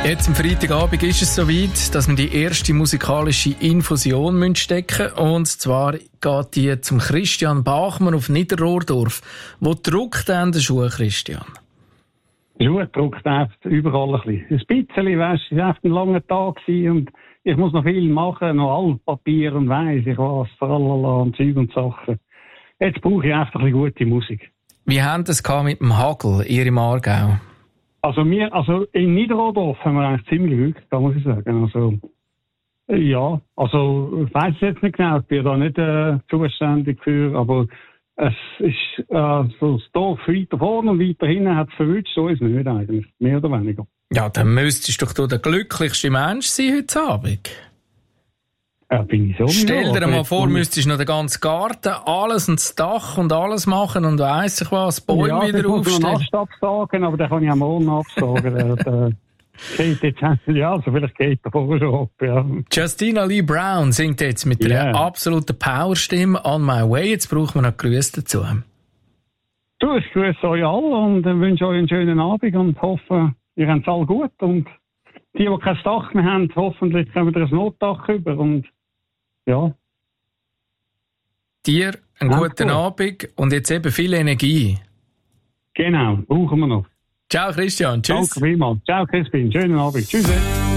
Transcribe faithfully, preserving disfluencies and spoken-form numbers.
Jetzt am Freitagabend ist es soweit, dass wir die erste musikalische Infusion stecken müssen. Und zwar geht die zum Christian Bachmann auf Niederrohrdorf. Wo drückt denn der Schuh, Christian? Der Schuh drückt einfach überall ein bisschen. Ein bisschen, weißt du, es war ein langer Tag und ich muss noch viel machen, noch Altpapier und weiss ich was, tralala und Zeug und Sachen. Jetzt brauche ich einfach ein bisschen gute Musik. Wie haben das mit dem Hagel, ihr im Aargau? Also wir, also in Niederrohrdorf haben wir eigentlich ziemlich Glück, kann man sich sagen. Also, ja, also ich weiss jetzt nicht genau, ich bin da nicht äh, zuständig für, aber es ist äh, so das Dorf weiter vorne und weiter hinten hat es verwünscht, so ist es nicht eigentlich, mehr oder weniger. Ja, dann müsstest doch du der glücklichste Mensch sein heute Abend. Ja, bin ich so. Stell dir mal vor, müsstest du noch den ganzen Garten, alles und das Dach und alles machen und weiss ich was, Bäume ja, wieder aufstellen. Ja, ich muss noch absagen, aber den kann ich am Morgen absagen. der, der geht jetzt, ja, also vielleicht geht der vorher schon ab, ja. Justina Lee Brown singt jetzt mit yeah. einer absoluten Powerstimme On My Way. Jetzt brauchen wir noch Grüße dazu. Du, ich grüße euch alle und wünsche euch einen schönen Abend und hoffe, ihr habt es alle gut. Und die, die kein Dach mehr haben, hoffentlich kommen wir ein Notdach über und ja. Dir einen ja, guten cool. Abend und jetzt eben viel Energie. Genau, brauchen wir noch. Ciao Christian, tschüss. Danke vielmals. Ciao Crispin, schönen Abend. Tschüss.